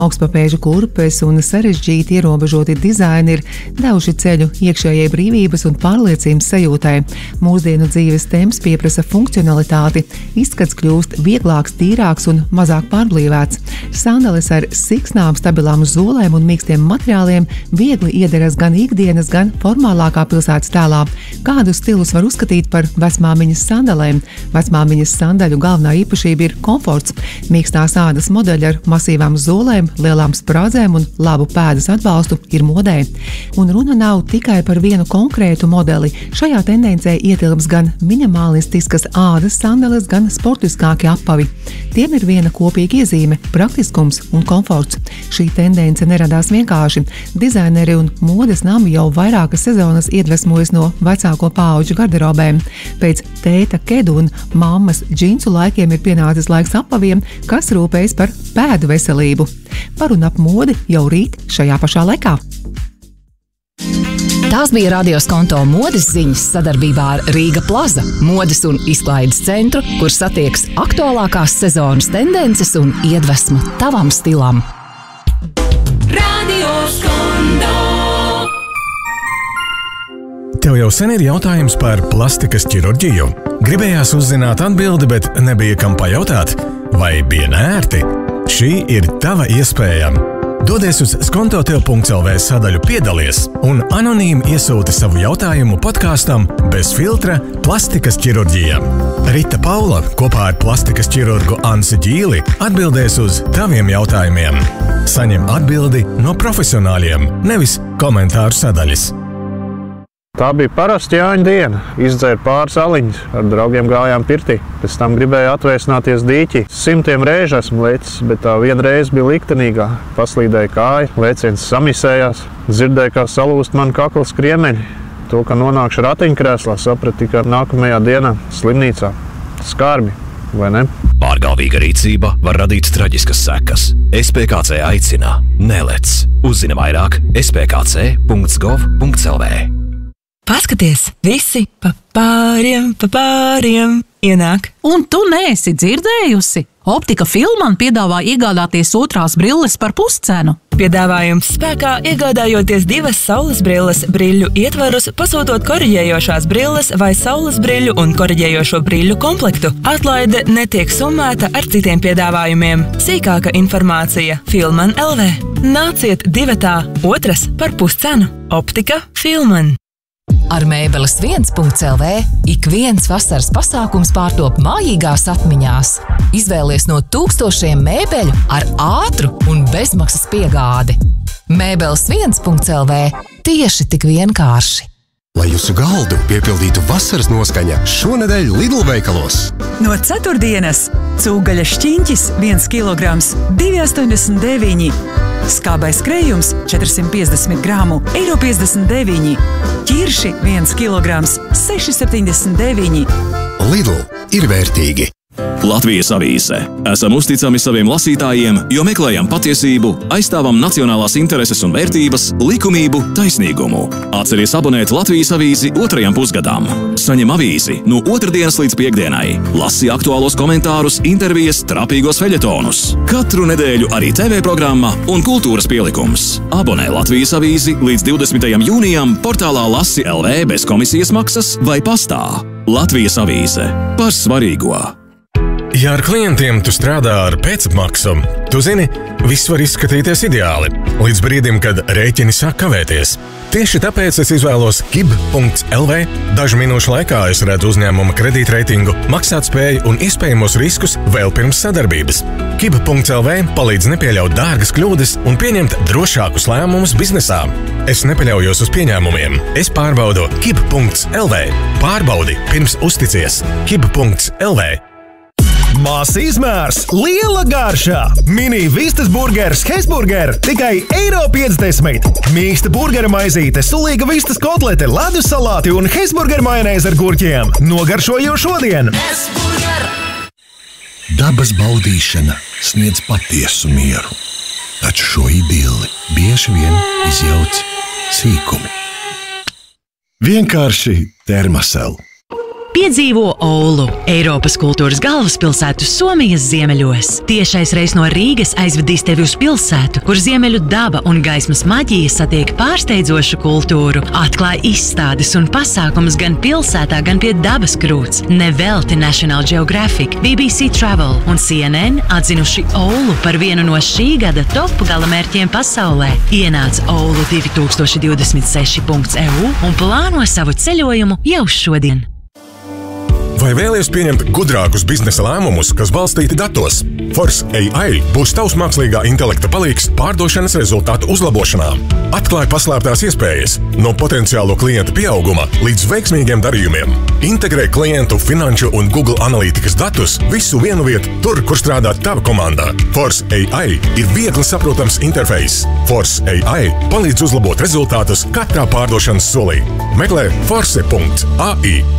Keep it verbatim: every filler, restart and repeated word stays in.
Augstpapēžu kurpes un sarežģīti ierobežoti dizaini ir devuši ceļu iekšējai brīvības un pārliecības sajūtai. Mūsdienu dzīves temps pieprasa funkcionalitāti, izskats kļūst vieglāks, tīrāks un mazāk pārblīvēts. Sandales ar siksnām, stabilām zolēm un mīkstiem materiāliem viegli iederas gan ikdienas, gan formālākā pilsētas tēlā. Kādus stilus var uzskatīt par vecmāmiņas sandalēm? Vecmāmiņas sandaļu galvenā īpašība ir komforts. Mīkstās ādas modeļi ar masīvām zolēm, lielām sprādzēm un labu pēdas atbalstu ir modē. Un runa nav tikai par vienu konkrētu modeli. Šajā tendencē ietilps gan minimalistiskas ādas sandales, gan sportiskāki apavi. Tiem ir viena kopīga iezīme – praktiskums un komforts. Šī tendence neradās vienkārši. Dizaineri un modes nami jau vairākas sezonas iedvesmojas no vecāko paauģu garderobēm. Pēc tēta kedu un mammas džinsu laikiem ir pienācis laiks apaviem, kas rūpējas par pēdu veselību. Par un ap modi jau rīt šajā pašā laikā. Tās bija Radio Skonto modes ziņas sadarbībā ar Rīga Plaza, modes un izklaides centru, kur satiekas aktuālākās sezonas tendences un iedvesmu tavam stilam. Radio Skonto. Tev jau sen ir jautājums par plastikas ķirurģiju. Gribējās uzzināt atbildi, bet nebija kam pajautāt? Vai bija nērti? Šī ir tava iespēja. Dodies uz skontotev punkts el vē sadaļu piedalies un anonīmi iesūti savu jautājumu podkāstam Bez filtra plastikas ķirurģija. Rita Paula kopā ar plastikas ķirurgu Ansi Ģīli atbildēs uz taviem jautājumiem. Saņem atbildi no profesionāļiem, nevis komentāru sadaļas. Tā bija parasta Jāņa diena. Izdzēra pāris aliņus, ar draugiem gājām pirtī. Pēc tam gribēju atvēsināties dīķī. Simtiem reižu esmu lecis, bet tā viena reize bija liktenīgā. Paslīdēja kāja, lēciens samisējās. Dzirdēju, kā salūst man kaklas kriemeļi. To, ka nonākšu ratiņkrēslā, sapratu tikai nākamajā dienā slimnīcā. Skarbi, vai ne? Pārgalvīga rīcība var radīt traģiskas sekas. es pē kā cé aicina. Nelec. Uzzini vairāk es pē kā cé punkts gov punkts el vē. Paskaties, visi pa pāriem, pa pāriem ienāk. Un tu neesi dzirdējusi? Optika Filman piedāvā iegādāties otrās brilles par puscenu. Piedāvājums spēkā iegādājoties divas saules brilles briļu ietvarus, pasūtot koriģējošās brilles vai saules briļu un koriģējošo briļu komplektu. Atlaide netiek summēta ar citiem piedāvājumiem. Sīkāka informācija Filman el vē. Nāciet divatā otras par puscenu. Optika Filman. Ar mēbeles viens punkts el vē ik viens vasaras pasākums pārtop mājīgās atmiņās. Izvēlies no tūkstošiem mēbeļu ar ātru un bezmaksas piegādi. Mēbeles viens punkts el vē tieši tik vienkārši. Lai jūsu galdu piepildītu vasaras noskaņa šonedēļ Lidl veikalos. No ceturtdienas cūgaļa šķiņķis viens kilograms divi astoņdesmit deviņi. Skābais krējums četrsimt piecdesmit gramu eiro piecdesmit deviņi. Ķirši viens kilograms seši septiņdesmit deviņi. Lidl ir vērtīgi. Latvijas avīze. Esam uzticami saviem lasītājiem, jo meklējam patiesību, aizstāvam nacionālās intereses un vērtības, likumību, taisnīgumu. Atceries abonēt Latvijas avīzi otrajam pusgadam. Saņem avīzi no otrdienas līdz piekdienai. Lasi aktuālos komentārus, intervijas, trapīgos feļetonus. Katru nedēļu arī te vē programma un kultūras pielikums. Abonē Latvijas avīzi līdz divdesmitajam jūnijam portālā Lasi el vē bez komisijas maksas vai pastā. Latvijas avīze. Par svarīgo. Ja ar klientiem tu strādā ar pēcapmaksu, tu zini, viss var izskatīties ideāli, līdz brīdim, kad rēķini sāk kavēties. Tieši tāpēc es izvēlos kib punkts el vē. Dažu minūšu laikā es redzu uzņēmuma kredītreitingu, maksātspēju un iespējamos riskus vēl pirms sadarbības. kib punkts el vē palīdz nepieļaut dārgas kļūdas un pieņemt drošākus lēmumus biznesā. Es nepaļaujos uz pieņēmumiem. Es pārbaudu kib punkts el vē. Pārbaudi pirms uzticies. kib punkts el vē. Mās izmērs, liela garšā! Mini vistas burgers Hesburger tikai eiro piecdesmit. Mīksta burgera maizīte, sulīga vistas kotlete, ledus salāti un Hesburger majonēze ar gurķiem. Nogaršoju šodien! Hesburger! Dabas baudīšana sniedz patiesu mieru, taču šo idili bieži vien izjauc sīkumi. Vienkārši Termosel. Piedzīvo Oulu, Eiropas kultūras galvaspilsētu Somijas ziemeļos. Tiešais reis no Rīgas aizvedīs tevi uz pilsētu, kur ziemeļu daba un gaismas maģija satiek pārsteidzošu kultūru. Atklāj izstādes un pasākumus gan pilsētā, gan pie dabas krūts. Nevelti National Geographic, B B C Travel un C N N atzinuši Oulu par vienu no šī gada top galamērķiem pasaulē. Ienāc oulu divi tūkstoši divdesmit seši punkts e u un plāno savu ceļojumu jau šodien. Vai vēlies pieņemt gudrākus biznesa lēmumus, kas balstīti datos? Force A I būs tavs mākslīgā intelekta palīgs pārdošanas rezultātu uzlabošanā. Atklāj paslēptās iespējas no potenciālo klientu pieauguma līdz veiksmīgiem darījumiem. Integrē klientu, finanšu un Google analītikas datus visu vienu vietu tur, kur strādā tava komandā. Force A I ir viegli saprotams interfejs. Force A I palīdz uzlabot rezultātus katrā pārdošanas solī. Meklē force punkts A I.